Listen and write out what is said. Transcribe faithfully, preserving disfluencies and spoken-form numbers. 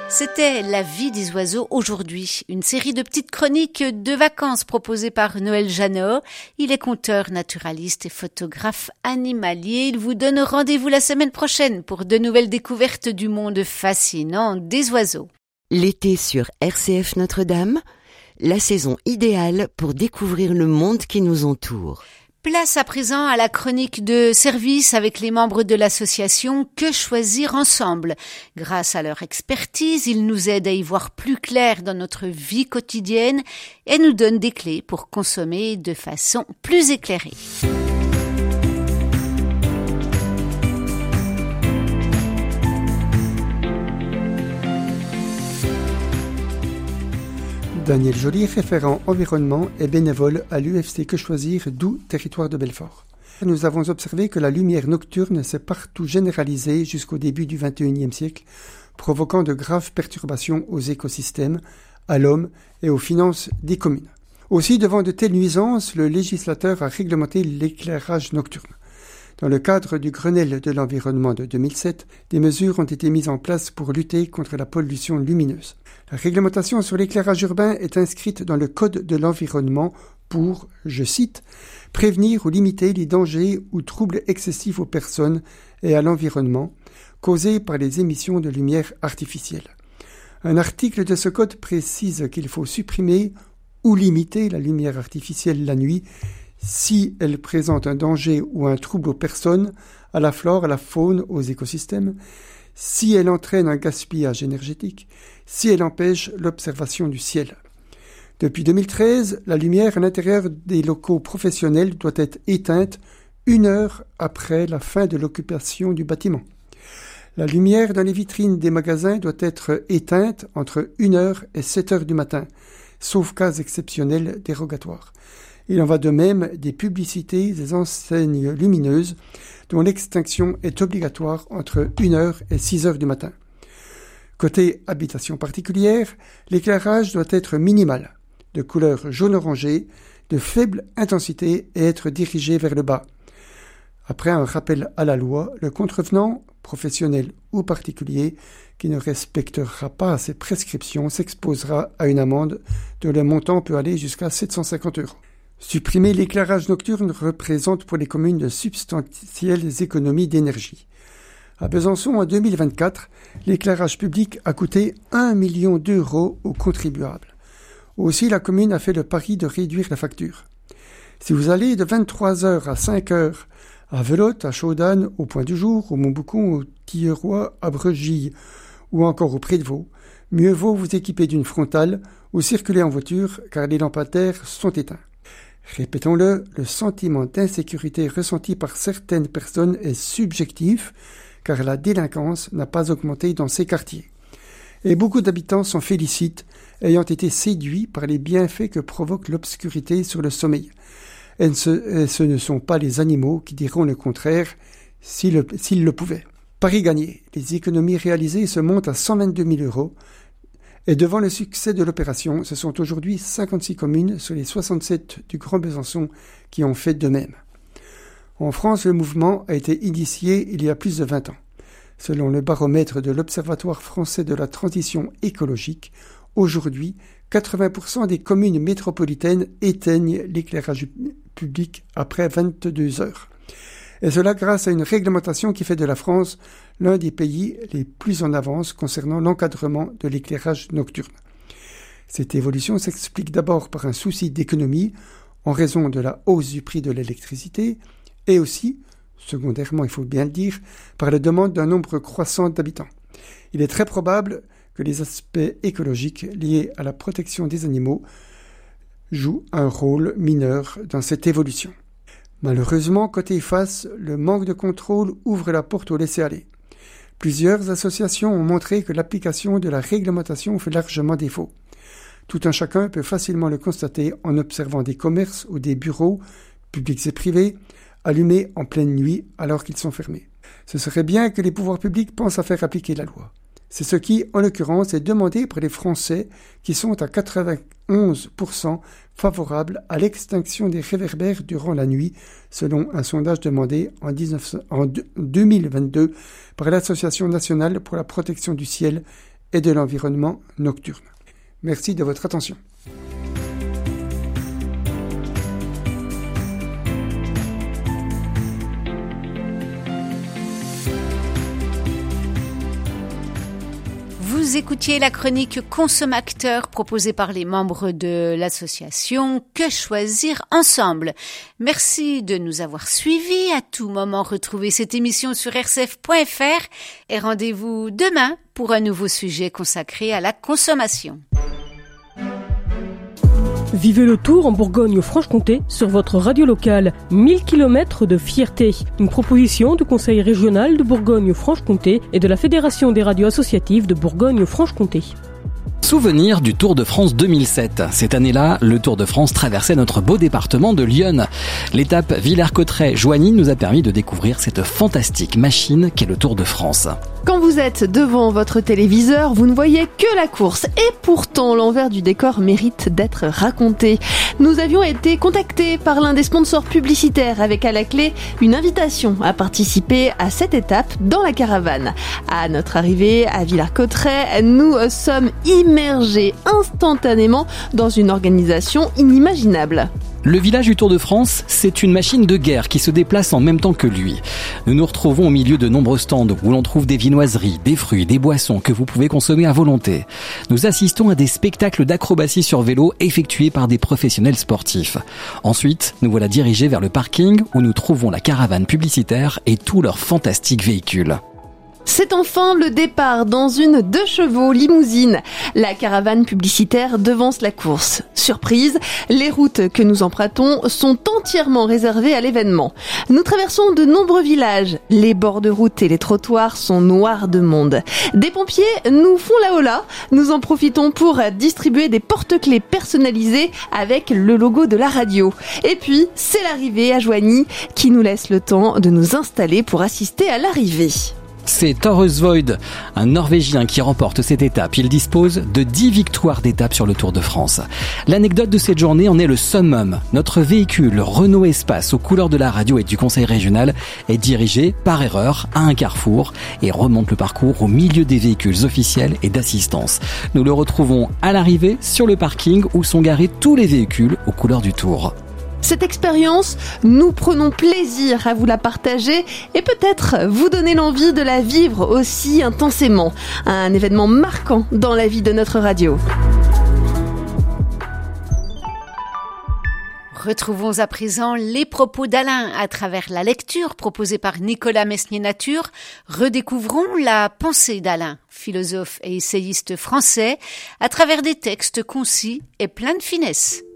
C'était La vie des oiseaux aujourd'hui, une série de petites chroniques de vacances proposées par Noël Jeannot. Il est conteur, naturaliste et photographe animalier. Il vous donne rendez-vous la semaine prochaine pour de nouvelles découvertes du monde fascinant des oiseaux. L'été sur R C F Notre-Dame, la saison idéale pour découvrir le monde qui nous entoure. Place à présent à la chronique de service avec les membres de l'association Que choisir ensemble. Grâce à leur expertise, ils nous aident à y voir plus clair dans notre vie quotidienne et nous donnent des clés pour consommer de façon plus éclairée. Daniel Joly, référent environnement et bénévole à l'U F C Que Choisir, Doubs, territoire de Belfort. Nous avons observé que la lumière nocturne s'est partout généralisée jusqu'au début du vingt et unième siècle, provoquant de graves perturbations aux écosystèmes, à l'homme et aux finances des communes. Aussi, devant de telles nuisances, le législateur a réglementé l'éclairage nocturne. Dans le cadre du Grenelle de l'environnement de deux mille sept, des mesures ont été mises en place pour lutter contre la pollution lumineuse. La réglementation sur l'éclairage urbain est inscrite dans le Code de l'environnement pour, je cite, « prévenir ou limiter les dangers ou troubles excessifs aux personnes et à l'environnement causés par les émissions de lumière artificielle ». Un article de ce code précise qu'il faut supprimer ou limiter la lumière artificielle la nuit si elle présente un danger ou un trouble aux personnes, à la flore, à la faune, aux écosystèmes, si elle entraîne un gaspillage énergétique, si elle empêche l'observation du ciel. Depuis deux mille treize, la lumière à l'intérieur des locaux professionnels doit être éteinte une heure après la fin de l'occupation du bâtiment. La lumière dans les vitrines des magasins doit être éteinte entre une heure et sept heures du matin, sauf cas exceptionnels dérogatoires. Il en va de même des publicités des enseignes lumineuses dont l'extinction est obligatoire entre une heure et six heures du matin. Côté habitation particulière, l'éclairage doit être minimal, de couleur jaune-orangé, de faible intensité et être dirigé vers le bas. Après un rappel à la loi, le contrevenant, professionnel ou particulier, qui ne respectera pas ces prescriptions s'exposera à une amende dont le montant peut aller jusqu'à sept cent cinquante euros. Supprimer l'éclairage nocturne représente pour les communes de substantielles économies d'énergie. À Besançon, en deux mille vingt-quatre, l'éclairage public a coûté un million d'euros aux contribuables. Aussi, la commune a fait le pari de réduire la facture. Si vous allez de vingt-trois heures à cinq heures à Velotte, à Chaudane, au Point du Jour, au Montboucon, au Tilleroy, à Bregille ou encore au Pré de Vaux, mieux vaut vous équiper d'une frontale ou circuler en voiture car les lampadaires sont éteints. Répétons-le, le sentiment d'insécurité ressenti par certaines personnes est subjectif car la délinquance n'a pas augmenté dans ces quartiers. Et beaucoup d'habitants s'en félicitent, ayant été séduits par les bienfaits que provoque l'obscurité sur le sommeil. Et ce, et ce ne sont pas les animaux qui diront le contraire s'ils le, s'ils le pouvaient. Pari gagné, les économies réalisées se montent à cent vingt-deux mille euros. Et devant le succès de l'opération, ce sont aujourd'hui cinquante-six communes sur les soixante-sept du Grand Besançon qui ont fait de même. En France, le mouvement a été initié il y a plus de vingt ans. Selon le baromètre de l'Observatoire français de la transition écologique, aujourd'hui, quatre-vingts pour cent des communes métropolitaines éteignent l'éclairage public après vingt-deux heures. Et cela grâce à une réglementation qui fait de la France l'un des pays les plus en avance concernant l'encadrement de l'éclairage nocturne. Cette évolution s'explique d'abord par un souci d'économie en raison de la hausse du prix de l'électricité et aussi, secondairement il faut bien le dire, par la demande d'un nombre croissant d'habitants. Il est très probable que les aspects écologiques liés à la protection des animaux jouent un rôle mineur dans cette évolution. Malheureusement, côté face, le manque de contrôle ouvre la porte au laisser-aller. Plusieurs associations ont montré que l'application de la réglementation fait largement défaut. Tout un chacun peut facilement le constater en observant des commerces ou des bureaux, publics et privés, allumés en pleine nuit alors qu'ils sont fermés. Ce serait bien que les pouvoirs publics pensent à faire appliquer la loi. C'est ce qui, en l'occurrence, est demandé par les Français qui sont à quatre-vingt-onze pour cent favorables à l'extinction des réverbères durant la nuit, selon un sondage demandé en, dix-neuf, en deux mille vingt-deux par l'Association nationale pour la protection du ciel et de l'environnement nocturne. Merci de votre attention. Vous écoutiez la chronique Consomacteur proposée par les membres de l'association Que choisir ensemble. Merci de nous avoir suivis. À tout moment, retrouvez cette émission sur r c f point f r et rendez-vous demain pour un nouveau sujet consacré à la consommation. Vivez le tour en Bourgogne-Franche-Comté sur votre radio locale. mille kilomètres de fierté. Une proposition du Conseil régional de Bourgogne-Franche-Comté et de la Fédération des radios associatives de Bourgogne-Franche-Comté. Souvenir du Tour de France deux mille sept. Cette année-là, le Tour de France traversait notre beau département de l'Yonne. L'étape Villers-Cotterêts-Joigny nous a permis de découvrir cette fantastique machine qu'est le Tour de France. Quand vous êtes devant votre téléviseur, vous ne voyez que la course. Et pourtant, l'envers du décor mérite d'être raconté. Nous avions été contactés par l'un des sponsors publicitaires avec à la clé une invitation à participer à cette étape dans la caravane. À notre arrivée à Villers-Cotterêts, nous sommes immergés instantanément dans une organisation inimaginable. Le village du Tour de France, c'est une machine de guerre qui se déplace en même temps que lui. Nous nous retrouvons au milieu de nombreux stands où l'on trouve des viennoiseries, des fruits, des boissons que vous pouvez consommer à volonté. Nous assistons à des spectacles d'acrobatie sur vélo effectués par des professionnels sportifs. Ensuite, nous voilà dirigés vers le parking où nous trouvons la caravane publicitaire et tous leurs fantastiques véhicules. C'est enfin le départ dans une deux chevaux limousine. La caravane publicitaire devance la course. Surprise, les routes que nous empruntons sont entièrement réservées à l'événement. Nous traversons de nombreux villages. Les bords de route et les trottoirs sont noirs de monde. Des pompiers nous font la hola. Nous en profitons pour distribuer des porte-clés personnalisés avec le logo de la radio. Et puis, c'est l'arrivée à Joigny qui nous laisse le temps de nous installer pour assister à l'arrivée. C'est Torres Void, un Norvégien qui remporte cette étape. Il dispose de dix victoires d'étape sur le Tour de France. L'anecdote de cette journée en est le summum. Notre véhicule Renault Espace aux couleurs de la radio et du conseil régional est dirigé par erreur à un carrefour et remonte le parcours au milieu des véhicules officiels et d'assistance. Nous le retrouvons à l'arrivée sur le parking où sont garés tous les véhicules aux couleurs du Tour. Cette expérience, nous prenons plaisir à vous la partager et peut-être vous donner l'envie de la vivre aussi intensément. Un événement marquant dans la vie de notre radio. Retrouvons à présent les propos d'Alain à travers la lecture proposée par Nicolas Mesnier-Nature. Redécouvrons la pensée d'Alain, philosophe et essayiste français, à travers des textes concis et pleins de finesse.